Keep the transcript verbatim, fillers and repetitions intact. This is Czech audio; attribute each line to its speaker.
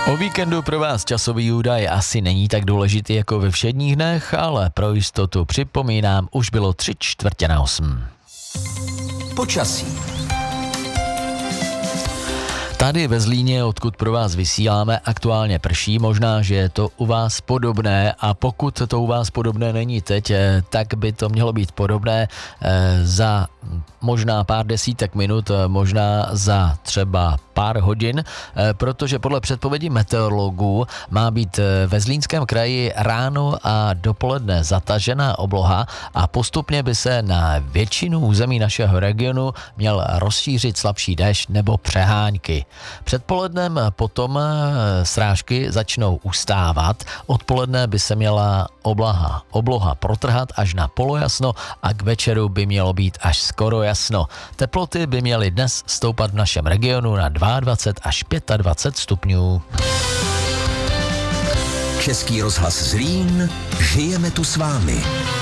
Speaker 1: O víkendu pro vás časový údaj asi není tak důležitý jako ve všedních dnech, ale pro jistotu připomínám, už bylo tři čtvrtě na osm.
Speaker 2: Počasí.
Speaker 1: Tady ve Zlíně, odkud pro vás vysíláme, aktuálně prší, možná, že je to u vás podobné a pokud to u vás podobné není teď, tak by to mělo být podobné za možná pár desítek minut, možná za třeba pár hodin, protože podle předpovědi meteorologů má být ve Zlínském kraji ráno a dopoledne zatažená obloha a postupně by se na většinu území našeho regionu měl rozšířit slabší déšť nebo přehánky. Předpolednem potom srážky začnou ustávat, odpoledne by se měla obloha, obloha protrhat až na polojasno a k večeru by mělo být až skoro jasno. Teploty by měly dnes stoupat v našem regionu na dvacet dva až dvacet pět stupňů.
Speaker 2: Český rozhlas Zlín, žijeme tu s vámi.